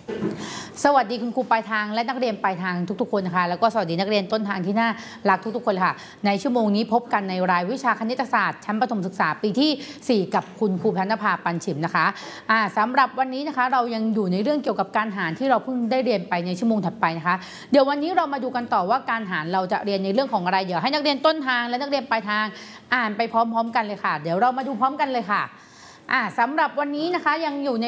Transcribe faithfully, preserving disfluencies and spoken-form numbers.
สวัสดีคุณครูปลายทางและนักเรียนปลายทางทุกๆคนนะคะแล้วก็สวัสดีนักเรียนต้นทางที่น่ารักทุกๆคนค่ะในชั่วโมงนี้พบกันในรายวิชาคณิตศาสตร์ชั้นประถมศึกษาปีที่สี่กับคุณครูแพนภาปันฉิมนะคะอ่าสำหรับวันนี้นะคะเรายังอยู่ในเรื่องเกี่ยวกับการหารที่เราเพิ่งได้เรียนไปในชั่วโมงถัดไปนะคะเดี๋ยววันนี้เรามาดูกันต่อว่าการหารเราจะเรียนในเรื่องของอะไรเดี๋ยวให้นักเรียนต้นทางและนักเรียนปลายทางอ่านไปพร้อมๆกันเลยค่ะเดี๋ยวเรามาดูพร้อมกันเลยค่ะอ่าสำหรับวันนี้นะคะยังอยู่ใน